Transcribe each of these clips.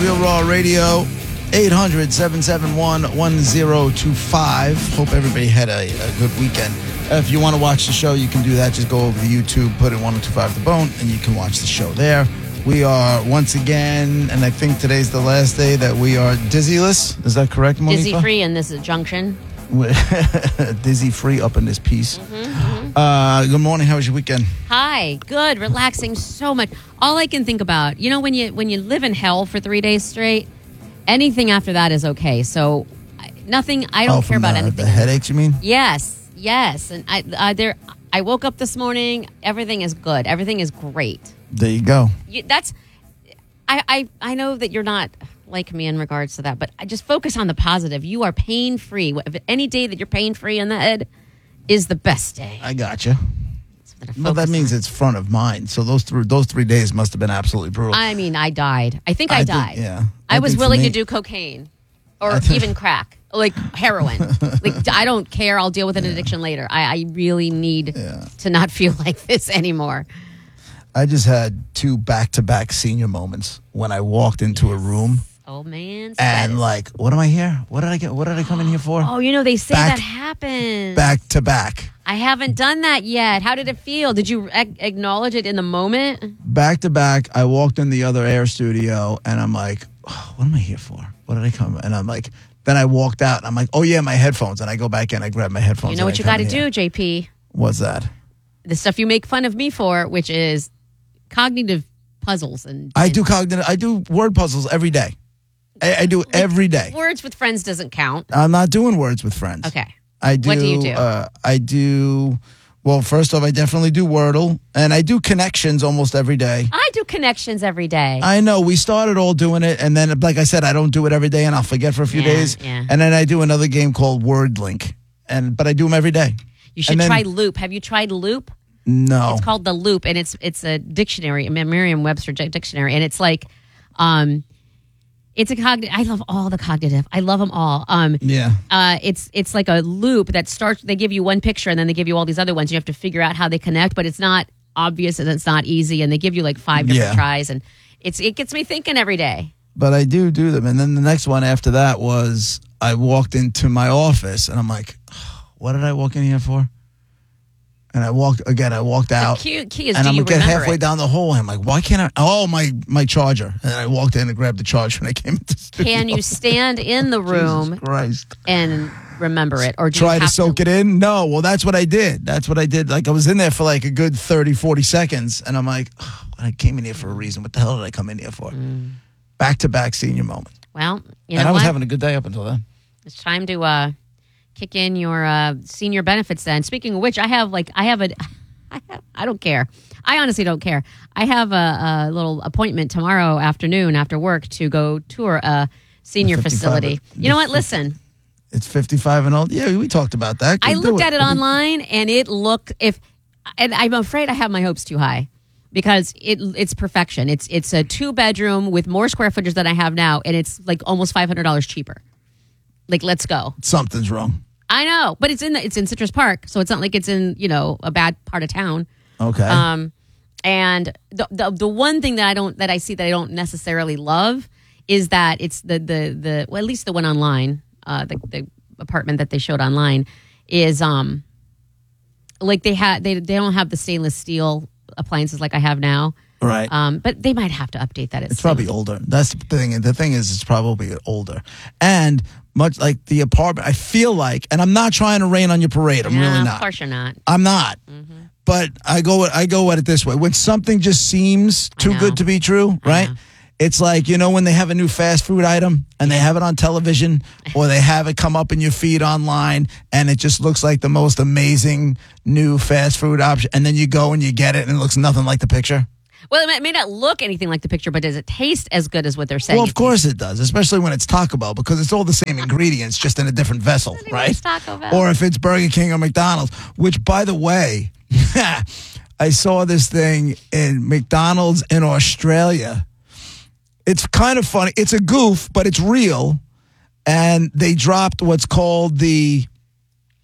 Real Raw Radio, 800-771-1025. Hope everybody had a good weekend. If you want to watch the show, you can do that. Just go over to YouTube, put in 1025 The Bone, and you can watch the show there. We are once again, and I think today's the last day that we are dizzy-less. Is that correct, Monifa? Dizzy-free in this junction. Dizzy-free up in this piece. Good morning. How was your weekend? Hi. Good. Relaxing so much. All I can think about, when you live in hell for 3 days straight, anything after that is okay. So nothing, I don't care about anything. The headaches, you mean? Yes. And I woke up this morning. Everything is good. Everything is great. There you go. I know that you're not like me in regards to that, but I just focus on the positive. You are pain-free. Any day that you're pain-free in the head is the best day. I gotcha. Well, that means it's front of mind. So those 3 days must have been absolutely brutal. I mean, I died. I think I died. Yeah. I was willing to do cocaine or even crack, like heroin. Like, I don't care. I'll deal with an addiction later. I really need to not feel like this anymore. I just had 2 back-to-back senior moments when I walked into a room. Oh, man. And what am I here? What did I come in here for? Oh, they say that happens. Back to back. I haven't done that yet. How did it feel? Did you acknowledge it in the moment? Back to back, I walked in the other air studio and I'm like, what am I here for? What did I come? And I'm like, then I walked out and I'm like, oh yeah, my headphones. And I go back in, I grab my headphones. You know what you got to do, JP? What's that? The stuff you make fun of me for, which is cognitive puzzles. And I do word puzzles every day. I do every day. Words with friends doesn't count. I'm not doing words with friends. Okay. What do you do? Well, first off, I definitely do Wordle, and I do connections almost every day. I do connections every day. I know. We started all doing it, and then, like I said, I don't do it every day, and I'll forget for a few days. Yeah. And then I do another game called WordLink, but I do them every day. You should try Loop. Have you tried Loop? No. It's called the Loop, and it's a dictionary, a Merriam-Webster dictionary, and it's like... It's a cognitive. I love all the cognitive. I love them all. It's like a loop that starts. They give you one picture and then they give you all these other ones. You have to figure out how they connect, but it's not obvious and it's not easy. And they give you like 5 different tries, and it gets me thinking every day. But I do them, and then the next one after that was I walked into my office and I'm like, what did I walk in here for? And I walked out. The key is, and I'm get halfway down the hall. And I'm like, why can't I? Oh, my charger. And I walked in and grabbed the charger when I came into the studio. Can you stand in the room Jesus Christ. and remember it? Or try to soak it in? No. Well, that's what I did. Like, I was in there for like a good 30, 40 seconds. And I'm like, I came in here for a reason. What the hell did I come in here for? Back-to-back senior moment. Well, I was having a good day up until then. It's time to... kick in your senior benefits then. Speaking of which, I don't care. I honestly don't care. I have a little appointment tomorrow afternoon after work to go tour a senior facility. You know what? Listen. It's 55 and old. Yeah, we talked about that. I looked at it online and it looked and I'm afraid I have my hopes too high because it's perfection. It's a 2-bedroom with more square footage than I have now, and it's like almost $500 cheaper. Like, let's go. Something's wrong. I know, but it's in Citrus Park, so it's not like it's in a bad part of town. Okay. And the one thing that I see that I don't necessarily love is that it's the well, at least the one online, the apartment that they showed online is like they don't have the stainless steel appliances like I have now. Right. But they might have to update that. It's probably older. That's the thing. The thing is, it's probably older. And much like the apartment, I feel like, and I'm not trying to rain on your parade. I'm really not. Of course you're not. I'm not. Mm-hmm. But I go at it this way. When something just seems too good to be true, right? It's like, when they have a new fast food item and they have it on television or they have it come up in your feed online and it just looks like the most amazing new fast food option. And then you go and you get it and it looks nothing like the picture. Well, it may not look anything like the picture, but does it taste as good as what they're saying? Well, of course it does, especially when it's Taco Bell, because it's all the same ingredients, just in a different vessel, right? Taco Bell. Or if it's Burger King or McDonald's, which, by the way, I saw this thing in McDonald's in Australia. It's kind of funny. It's a goof, but it's real. And they dropped what's called they're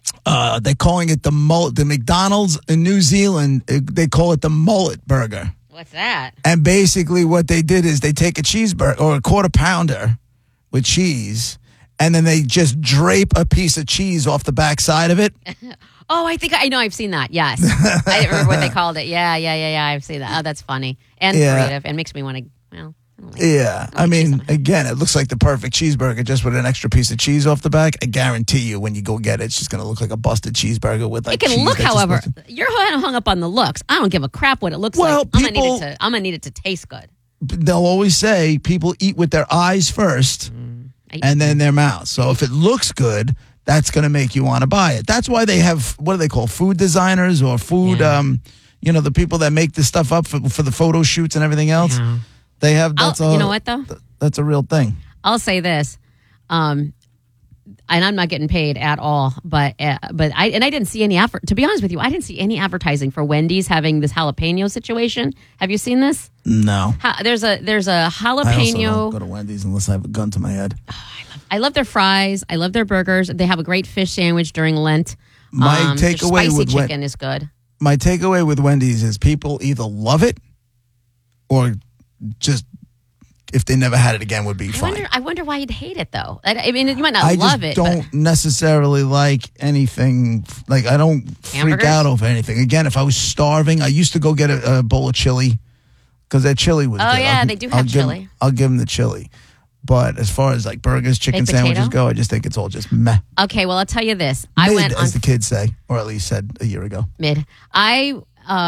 calling it the mullet. The McDonald's in New Zealand, they call it the mullet burger. What's that? And basically what they did is they take a cheeseburger or a quarter pounder with cheese, and then they just drape a piece of cheese off the backside of it. Oh, I think I know. I've seen that. Yes. I didn't remember what they called it. Yeah. I've seen that. Oh, that's funny and creative and makes me want to, well. I mean, again, it looks like the perfect cheeseburger just with an extra piece of cheese off the back. I guarantee you when you go get it, it's just going to look like a busted cheeseburger with like cheese. It can look, however, you're hung up on the looks. I don't give a crap what it looks like. I'm going to need it to taste good. They'll always say people eat with their eyes first and then their mouth. So if it looks good, that's going to make you want to buy it. That's why they have, what do they call, food designers or food, the people that make this stuff up for the photo shoots and everything else. Yeah. They have. You know what though? That's a real thing. I'll say this, and I'm not getting paid at all. But I didn't see any effort. To be honest with you, I didn't see any advertising for Wendy's having this jalapeno situation. Have you seen this? No. There's a jalapeno. I also don't go to Wendy's unless I have a gun to my head. I love their fries. I love their burgers. They have a great fish sandwich during Lent. My takeaway spicy with chicken is good. My takeaway with Wendy's is people either love it or just if they never had it again would be fine. I wonder why you'd hate it though. I mean, you might not love it. I don't necessarily like anything. Like I don't freak out over anything. Again, if I was starving, I used to go get a bowl of chili because their chili was good. Oh yeah, they do have chili. I'll give them the chili. But as far as like burgers, chicken sandwiches go, I just think it's all just meh. Okay, well I'll tell you this. I went as the kids say, or at least said a year ago. Mid. I'm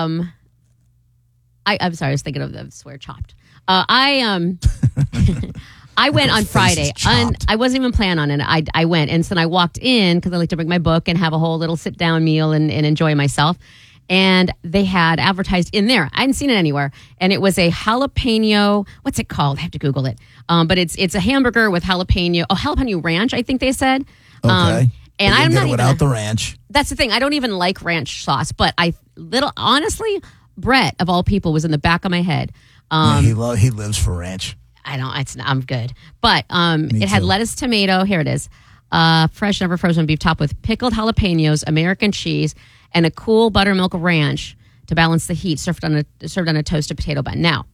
sorry, I was thinking of the swear chopped. I went on Friday. I wasn't even planning on it. I went, and so I walked in because I like to bring my book and have a whole little sit down meal and enjoy myself. And they had advertised in there. I hadn't seen it anywhere, and it was a jalapeno. What's it called? I have to Google it. But it's a hamburger with jalapeno ranch. I think they said. Okay. And I'm not without the ranch. That's the thing. I don't even like ranch sauce, but honestly, Brett of all people was in the back of my head. He lives for ranch. I'm good. But it had lettuce, tomato. Here it is. Fresh, never frozen beef topped with pickled jalapenos, American cheese, and a cool buttermilk ranch to balance the heat, served on a toasted potato bun. Now,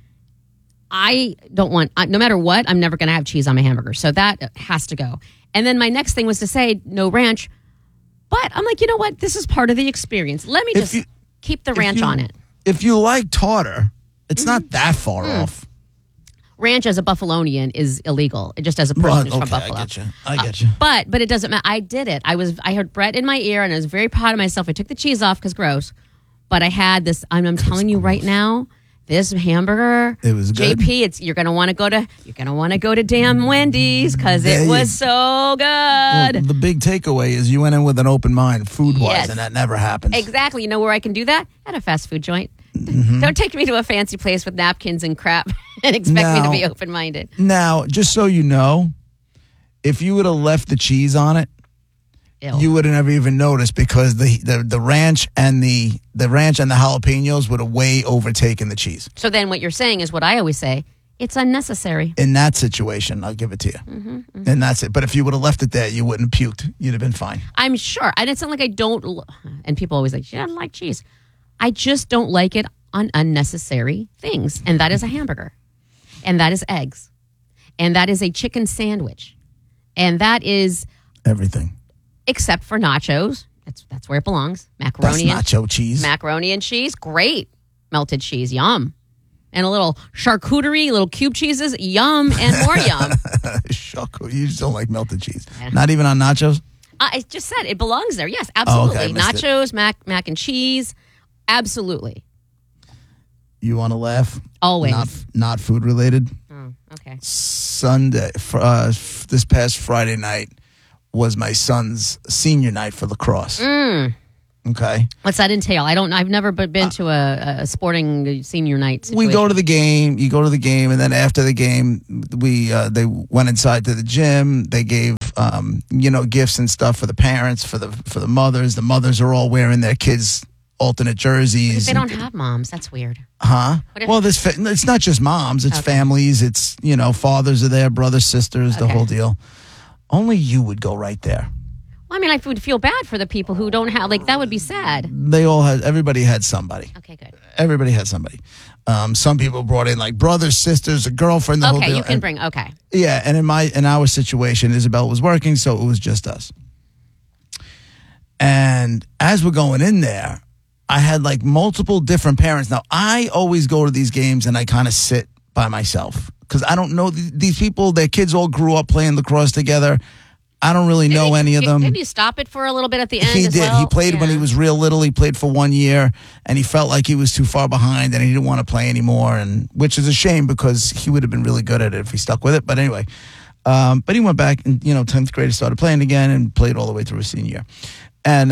I don't want, no matter what, I'm never going to have cheese on my hamburger. So that has to go. And then my next thing was to say no ranch. But I'm like, you know what? This is part of the experience. Let me just keep the ranch on it. If you like tartar, it's not that far off. Ranch as a Buffalonian is illegal. Just as a person who's from Buffalo. I get you. But it doesn't matter. I did it. I heard Brett in my ear, and I was very proud of myself. I took the cheese off because gross. But I had this. I'm telling you right now, this hamburger. It was good. JP, you're gonna want to go to damn Wendy's because it was so good. Well, the big takeaway is you went in with an open mind, food wise, and that never happens. Exactly. You know where I can do that? At a fast food joint. Mm-hmm. Don't take me to a fancy place with napkins and crap and expect me to be open-minded. Now, just so you know, if you would have left the cheese on it, you would have never even noticed because the ranch and the jalapenos would have way overtaken the cheese. So then what you're saying is what I always say, it's unnecessary. In that situation, I'll give it to you. Mm-hmm, mm-hmm. And that's it. But if you would have left it there, you wouldn't have puked. You'd have been fine. I'm sure. And it's not like I don't, and people always like, I don't like cheese. I just don't like it on unnecessary things. And that is a hamburger. And that is eggs. And that is a chicken sandwich. And that is everything. Except for nachos. That's where it belongs. Macaroni. That's nacho cheese. Macaroni and cheese. Great. Melted cheese. Yum. And a little charcuterie, little cube cheeses. Yum and more yum. You just don't like melted cheese. Yeah. Not even on nachos? I just said it belongs there. Yes, absolutely. Oh, okay, nachos, mac and cheese. Absolutely. You want to laugh? Always. Not food related. Oh, okay. Sunday, this past Friday night was my son's senior night for lacrosse. Okay. What's that entail? I've never been to a sporting senior night situation. We go to the game. You go to the game, and then after the game, they went inside to the gym. They gave gifts and stuff for the parents, for the mothers. The mothers are all wearing their kids' alternate jerseys. But if they don't have moms, that's weird. Huh? Well, it's not just moms. It's families. It's, fathers are there, brothers, sisters, the whole deal. Only you would go right there. Well, I mean, I would feel bad for the people who don't have, that would be sad. Everybody had somebody. Okay, good. Everybody had somebody. Some people brought in like brothers, sisters, a girlfriend, the whole deal. You can bring, okay. Yeah, and in our situation, Isabel was working, so it was just us. And as we're going in there, I had like multiple different parents. Now, I always go to these games and I kind of sit by myself because I don't know these people. Their kids all grew up playing lacrosse together. I don't really know any of them. Did you stop it for a little bit at the end? He did. Well? He played when he was real little. He played for 1 year, and he felt like he was too far behind, and he didn't want to play anymore. And which is a shame because he would have been really good at it if he stuck with it. But anyway, but he went back, and 10th grade, started playing again, and played all the way through his senior year. And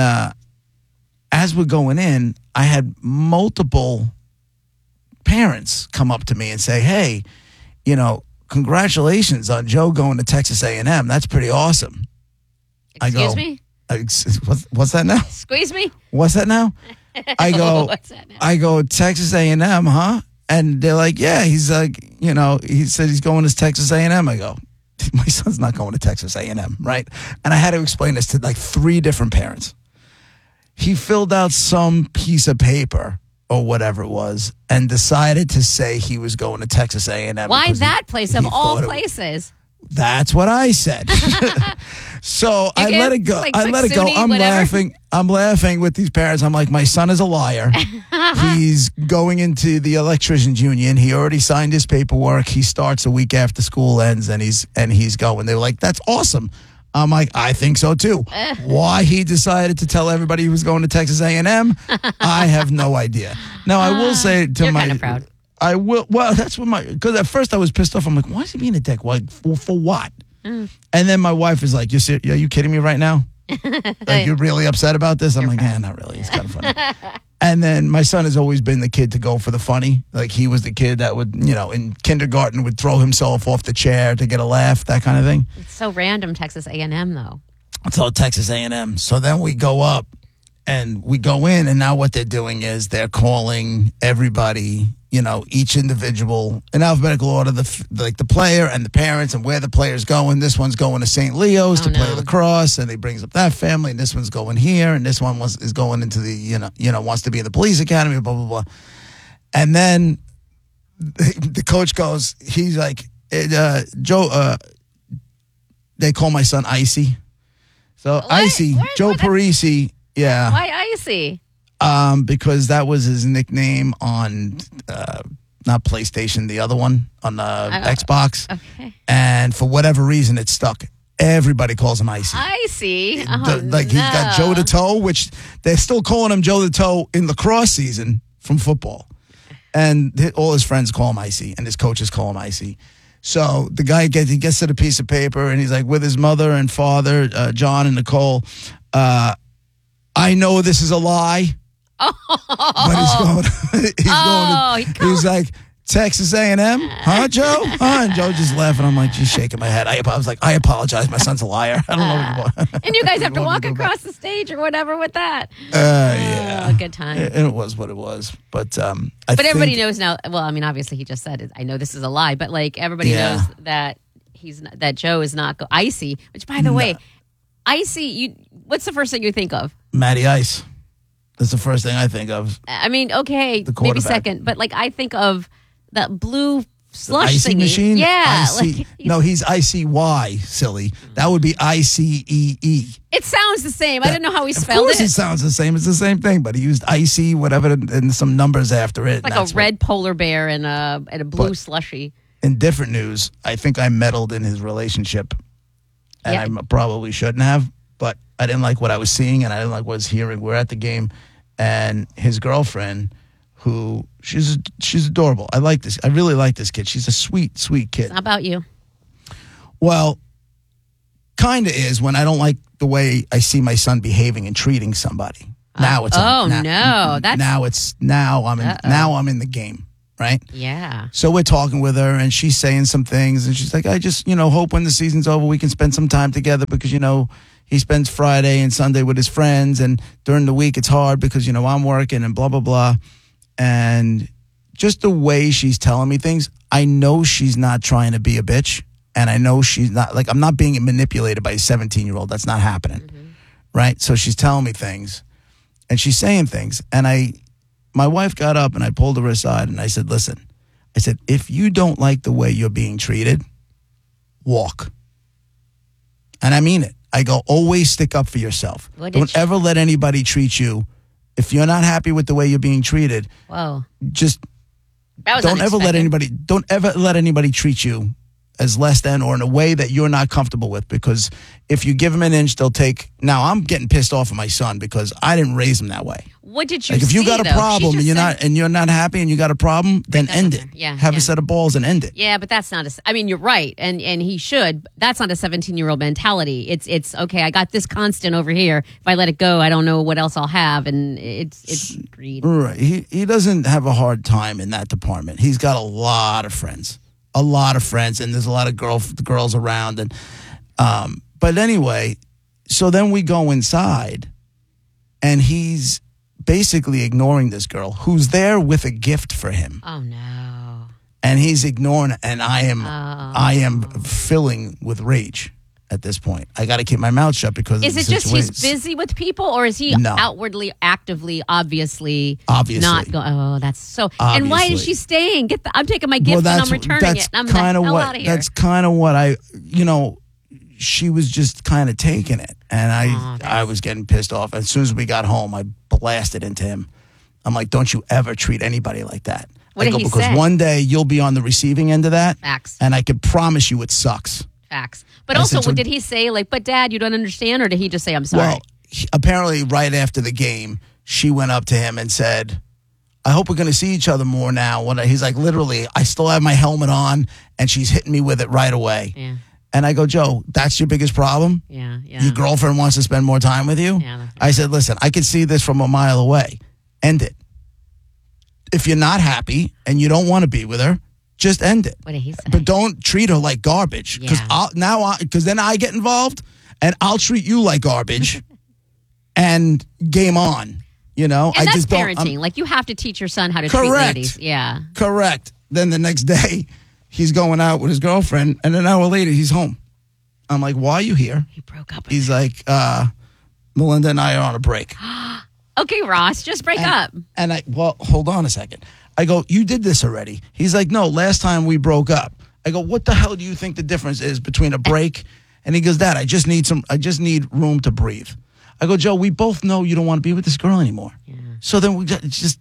as we're going in, I had multiple parents come up to me and say, "Hey, congratulations on Joe going to Texas A&M. That's pretty awesome." Excuse me? What's that now? Squeeze me? What's that now? I go, what's that now? I go, Texas A&M, huh? And they're like, yeah. He's like, he said he's going to Texas A&M. I go, my son's not going to Texas A&M, right? And I had to explain this to like 3 different parents. He filled out some piece of paper or whatever it was, and decided to say he was going to Texas A&M. Why that place of all places? That's what I said. So I let it go. I let it go. I'm laughing. I'm laughing with these parents. I'm like, my son is a liar. He's going into the electricians union. He already signed his paperwork. He starts a week after school ends, and he's going. They were like, that's awesome. I'm like, I think so too. Why he decided to tell everybody he was going to Texas A&M, I have no idea. Now, I will say to you're kind of proud. I will. Well, that's what because at first I was pissed off. I'm like, why is he being a dick? Like, for what? And then my wife is like, are you kidding me right now? Like, you're really upset about this? I'm like, not really. It's kind of funny. And then my son has always been the kid to go for the funny. Like, he was the kid that would, in kindergarten would throw himself off the chair to get a laugh, that kind of thing. It's so random, Texas A&M, though. It's all Texas A&M. So then we go up and we go in, and now what they're doing is they're calling everybody, each individual in alphabetical order, the player and the parents and where the player's going. This one's going to St. Leo's to play lacrosse, and he brings up that family, and this one's going here, and this one is going into the, wants to be in the police academy, blah, blah, blah. And then the coach goes, he's like, Joe, they call my son Icy. So what? Icy, Joe Parisi, yeah. Why Icy? Because that was his nickname on not PlayStation, the other one on Xbox. Okay. And for whatever reason, it stuck. Everybody calls him Icy. Icy? He's got Joe the Toe, which they're still calling him Joe the Toe in lacrosse season from football. And all his friends call him Icy, and his coaches call him Icy. So the guy gets to the piece of paper, and he's like, with his mother and father, John and Nicole, I know this is a lie. But he's like, Texas A&M? Huh, Joe? And Joe just laughing. I'm like, just shaking my head. I was like, I apologize. My son's a liar. I don't know what you want. And you guys have to walk across the stage or whatever with that. Yeah. Good time. And it was what it was. But everybody knows now. Well, I mean, obviously he just said it. I know this is a lie, but like everybody knows that that Joe is not Icy, which by the way, Icy, what's the first thing you think of? Matty Ice. That's the first thing I think of. I mean, okay, maybe second, but like I think of that blue slush icy machine. Yeah, no, he's ICY, silly. That would be ICEE. It sounds the same. I don't know how he spelled it. Of course, it sounds the same. It's the same thing, but he used icy, whatever, and some numbers after it. Like a red polar bear and a blue slushy. In different news, I think I meddled in his relationship, and I probably shouldn't have. But I didn't like what I was seeing, and I didn't like what I was hearing. We're at the game, and his girlfriend, who she's adorable. I like this. I really like this kid. She's a sweet, sweet kid. It's not about you. Well, kind of is when I don't like the way I see my son behaving and treating somebody. Now it's now I'm in the game, right? Yeah. So we're talking with her, and she's saying some things, and she's like, I just hope when the season's over we can spend some time together because he spends Friday and Sunday with his friends, and during the week it's hard because, I'm working and blah, blah, blah. And just the way she's telling me things, I know she's not trying to be a bitch, and I know she's not, like, I'm not being manipulated by a 17-year-old. That's not happening, right? So she's telling me things, and she's saying things, and my wife got up and I pulled her aside and I said, listen, I said, if you don't like the way you're being treated, walk. And I mean it. I go, always stick up for yourself. Don't ever let anybody treat you. If you're not happy with the way you're being treated, just don't ever let anybody treat you as less than or in a way that you're not comfortable with, because if you give them an inch, they'll take. Now I'm getting pissed off at my son because I didn't raise him that way. What did you like? If you got a problem and you're not happy and you got a problem, then end it. Yeah, have a set of balls and end it. Yeah, but that's not I mean, you're right, and he should. That's not a 17-year-old mentality. It's okay. I got this constant over here. If I let it go, I don't know what else I'll have, and it's greed. Right. He doesn't have a hard time in that department. He's got a lot of friends. And there's a lot of girls around, and but anyway, so then we go inside, and he's basically ignoring this girl who's there with a gift for him. Oh no! And he's ignoring it, and I am filling with rage at this point. I got to keep my mouth shut because is it just he's busy with people, or is he outwardly, actively, obviously not going? Oh, that's so. Obviously. And why is she staying? I'm taking my gift and I'm returning it. I'm kind of out of here. That's kind of what she was just kind of taking it, and I was getting pissed off. As soon as we got home, I blasted into him. I'm like, don't you ever treat anybody like that. What did he say? Because one day you'll be on the receiving end of that. Facts. And I can promise you it sucks. Facts. But also, did he say, like, but Dad, you don't understand, or did he just say, I'm sorry? Well, apparently right after the game, she went up to him and said, I hope we're going to see each other more now. He's like, literally, I still have my helmet on, and she's hitting me with it right away. Yeah. And I go, Joe, that's your biggest problem? Yeah. Your girlfriend wants to spend more time with you? Yeah. I said, listen, I can see this from a mile away. End it. If you're not happy and you don't want to be with her, just end it. What did he say? But don't treat her like garbage. Because then I get involved and I'll treat you like garbage and game on. And that's parenting. Like, you have to teach your son how to treat ladies. Yeah. Correct. Then the next day, he's going out with his girlfriend, and an hour later, he's home. I'm like, why are you here? He broke up with He's like, Melinda and I are on a break. Okay, Ross, just break up. And hold on a second. I go, you did this already. He's like, no, last time we broke up. I go, what the hell do you think the difference is between a break? And he goes, Dad, I just need room to breathe. I go, Joe, we both know you don't want to be with this girl anymore. Yeah. So then we just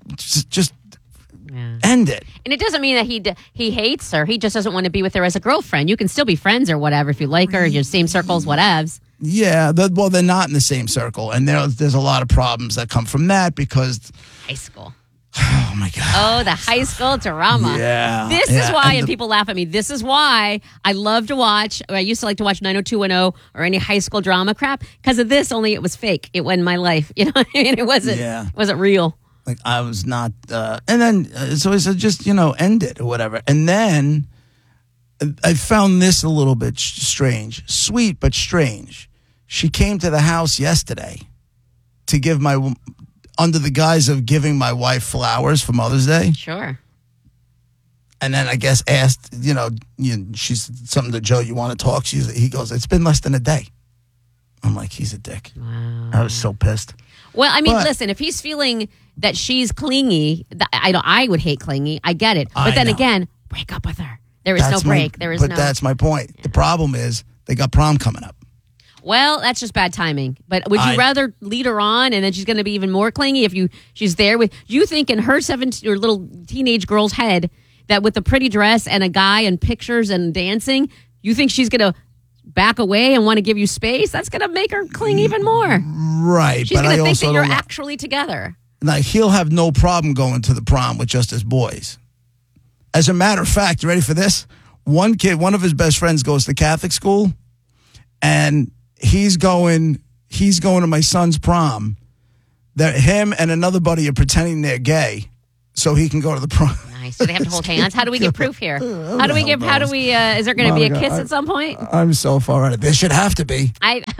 end it. And it doesn't mean that he hates her. He just doesn't want to be with her as a girlfriend. You can still be friends or whatever if you like her, your same circles, whatevs. Yeah, they're not in the same circle. And there's a lot of problems that come from that because... High school. Oh, my God. Oh, the high school drama. Yeah. This is why, and people laugh at me, this is why I love to watch, or I used to like to watch 90210 or any high school drama crap. Because of this, only it was fake. It wasn't my life. You know what I mean? It wasn't real. Like, I was not, and then, so I said, just, end it or whatever. And then I found this a little bit strange. Sweet, but strange. She came to the house yesterday to give under the guise of giving my wife flowers for Mother's Day. Sure. And then I guess asked, she's something to Joe, you want to talk? He goes, it's been less than a day. I'm like, he's a dick. Wow. I was so pissed. Well, I mean, listen, if he's feeling that she's clingy, I would hate clingy. I get it. But then again, break up with her. There is no break. But that's my point. Yeah. The problem is they got prom coming up. Well, that's just bad timing. But would you rather lead her on and then she's going to be even more clingy if she's there with you think in her 17 or little teenage girl's head that with a pretty dress and a guy and pictures and dancing, you think she's going to back away and want to give you space? That's going to make her cling even more. Right. She's going to think that you're actually together. Like, he'll have no problem going to the prom with just his boys. As a matter of fact, you ready for this? One of his best friends goes to Catholic school, and he's going to my son's prom. That him and another buddy are pretending they're gay so he can go to the prom. Nice. Do they have to hold hands? How do we get proof here? Is there going to be a kiss at some point? I'm so far out of it. There should have to be.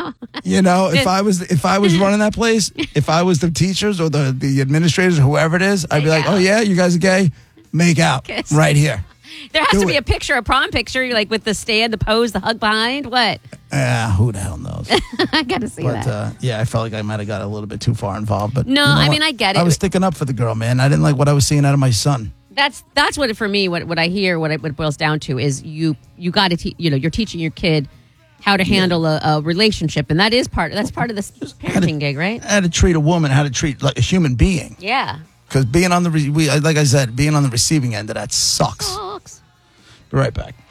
If I was running that place, if I was the teachers or the administrators or whoever it is, I'd be like, oh yeah, you guys are gay? Make out. Kiss. Right here. There has to be a picture, a prom picture, like with the stand, the pose, the hug behind. What? Who the hell knows? I got to see that. Yeah, I felt like I might have got a little bit too far involved. But no, I mean, I get it. I was sticking up for the girl, man. I didn't like what I was seeing out of my son. That's what for me. What I hear, what it boils down to is you got to you're teaching your kid how to handle a relationship, and that's part of this parenting gig, right? How to treat a woman, how to treat like a human being. Yeah. Because being on the like I said, being on the receiving end of that sucks. Be right back.